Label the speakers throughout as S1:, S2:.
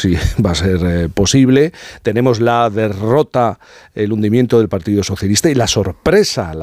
S1: si va a ser posible. Tenemos la derrota, el hundimiento del Partido Socialista y la sorpresa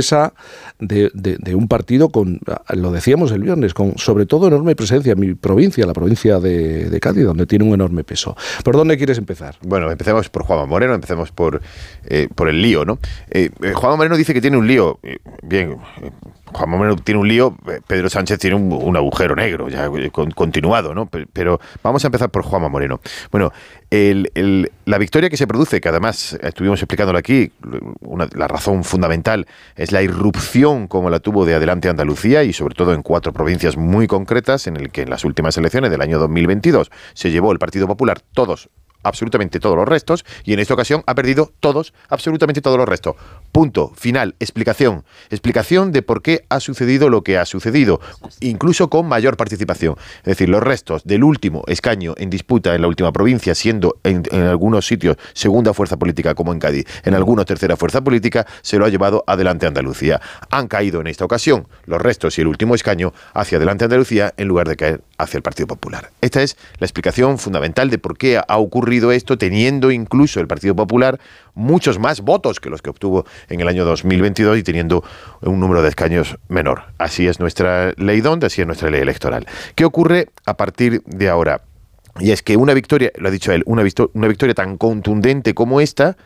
S1: de un partido con, lo decíamos el viernes, con sobre todo enorme presencia en mi provincia, la provincia de Cádiz, donde tiene un enorme peso. ¿Por dónde quieres empezar?
S2: Bueno, empecemos por Juanma Moreno, empecemos por el lío, ¿no? Juanma Moreno dice que tiene un lío. Bien, Juanma Moreno tiene un lío, Pedro Sánchez tiene un agujero negro, ya continuado, ¿no? Pero vamos a empezar por Juanma Moreno. Bueno, la victoria que se produce, que además estuvimos explicándolo aquí, la razón fundamental es la irrupción como la tuvo de Adelante Andalucía y sobre todo en 4 provincias muy concretas, en el que en las últimas elecciones del año 2022 se llevó el Partido Popular absolutamente todos los restos, y en esta ocasión ha perdido absolutamente todos los restos. Punto, final, explicación de por qué ha sucedido lo que ha sucedido, incluso con mayor participación. Es decir, los restos del último escaño en disputa en la última provincia, siendo en algunos sitios segunda fuerza política como en Cádiz, en algunos tercera fuerza política, se lo ha llevado Adelante Andalucía. Han caído en esta ocasión los restos y el último escaño hacia Adelante Andalucía en lugar de caer hacia el Partido Popular. Esta es la explicación fundamental de por qué ha ocurrido esto, teniendo incluso el Partido Popular muchos más votos que los que obtuvo en el año 2022 y teniendo un número de escaños menor. Así es nuestra ley DONT, así es nuestra ley electoral. ¿Qué ocurre a partir de ahora? Y es que una victoria, lo ha dicho él, una victoria tan contundente como esta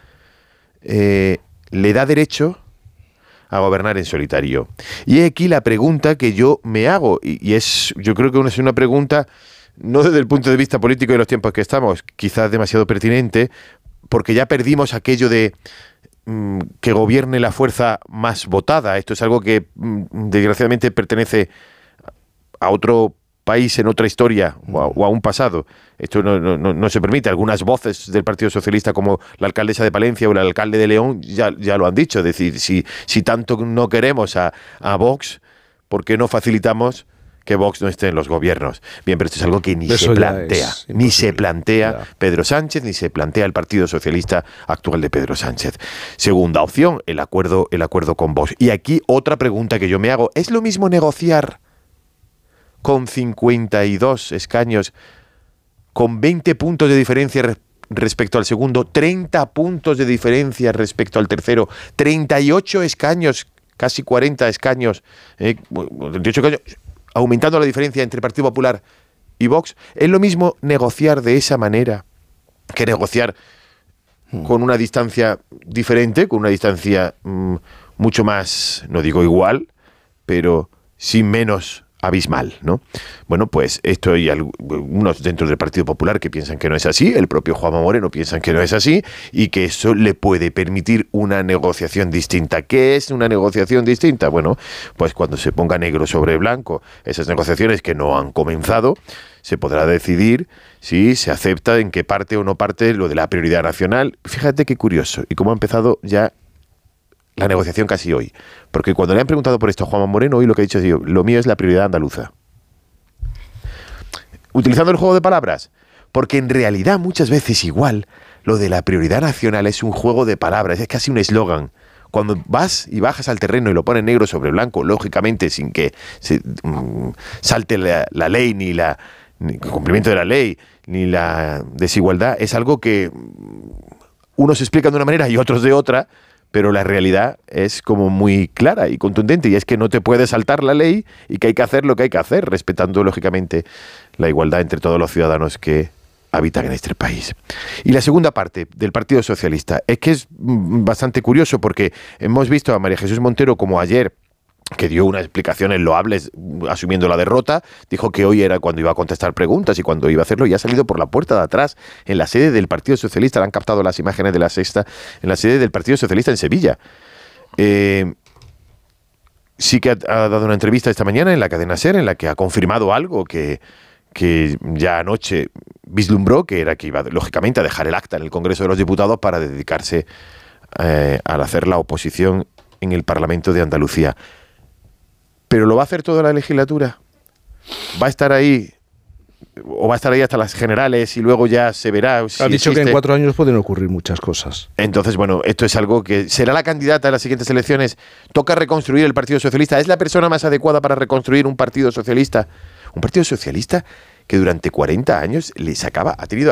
S2: le da derecho a gobernar en solitario. Y aquí la pregunta que yo me hago, y yo creo que es una pregunta no desde el punto de vista político de los tiempos que estamos, quizás demasiado pertinente, porque ya perdimos aquello de que gobierne la fuerza más votada. Esto es algo que desgraciadamente pertenece a otro país, en otra historia o a un pasado. Esto no se permite. Algunas voces del Partido Socialista, como la alcaldesa de Palencia o el alcalde de León, ya lo han dicho. Es decir, si tanto no queremos a Vox, ¿por qué no facilitamos que Vox no esté en los gobiernos? Bien, pero esto es algo que ni se plantea Pedro Sánchez, ni se plantea el Partido Socialista actual de Pedro Sánchez. Segunda opción, el acuerdo con Vox. Y aquí otra pregunta que yo me hago: ¿es lo mismo negociar con 52 escaños, con 20 puntos de diferencia respecto al segundo, 30 puntos de diferencia respecto al tercero, 38 escaños, casi 40 escaños, 38 escaños, aumentando la diferencia entre Partido Popular y Vox? ¿Es lo mismo negociar de esa manera que negociar con una distancia diferente, con una distancia mucho más, no digo igual, pero sí menos abismal, ¿no? Bueno, pues esto hay algunos dentro del Partido Popular que piensan que no es así, el propio Juanma Moreno piensa que no es así y que eso le puede permitir una negociación distinta. ¿Qué es una negociación distinta? Bueno, pues cuando se ponga negro sobre blanco esas negociaciones que no han comenzado, se podrá decidir si se acepta en qué parte o no parte lo de la prioridad nacional. Fíjate qué curioso y cómo ha empezado ya la negociación casi hoy. Porque cuando le han preguntado por esto a Juanma Moreno, hoy lo que ha dicho es: lo mío es la prioridad andaluza. Utilizando el juego de palabras. Porque en realidad muchas veces igual lo de la prioridad nacional es un juego de palabras, es casi un eslogan. Cuando vas y bajas al terreno y lo pones negro sobre blanco, lógicamente sin que se salte la ley, ni el cumplimiento de la ley, ni la desigualdad, es algo que unos explican de una manera y otros de otra, pero la realidad es como muy clara y contundente, y es que no te puedes saltar la ley y que hay que hacer lo que hay que hacer, respetando lógicamente la igualdad entre todos los ciudadanos que habitan en este país. Y la segunda parte del Partido Socialista es que es bastante curioso, porque hemos visto a María Jesús Montero, como ayer, que dio unas explicaciones loables asumiendo la derrota, dijo que hoy era cuando iba a contestar preguntas y cuando iba a hacerlo, y ha salido por la puerta de atrás en la sede del Partido Socialista. Le han captado las imágenes de La Sexta en la sede del Partido Socialista en Sevilla. Sí que ha dado una entrevista esta mañana en la cadena SER, en la que ha confirmado algo que ya anoche vislumbró, que era que iba lógicamente a dejar el acta en el Congreso de los Diputados para dedicarse al hacer la oposición en el Parlamento de Andalucía. ¿Pero lo va a hacer toda la legislatura? ¿Va a estar ahí? ¿O va a estar ahí hasta las generales y luego ya se verá si
S1: ha dicho
S2: existe?
S1: Que en 4 años pueden ocurrir muchas cosas.
S2: Entonces, bueno, esto es algo que será la candidata a las siguientes elecciones. Toca reconstruir el Partido Socialista. ¿Es la persona más adecuada para reconstruir un Partido Socialista? Un Partido Socialista que durante 40 años ha tenido